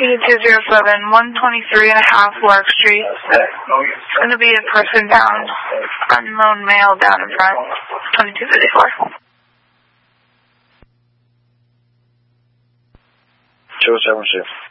207, 123.5 Lark Street. It's going to be a person down, unknown male down in front, 2254. 276.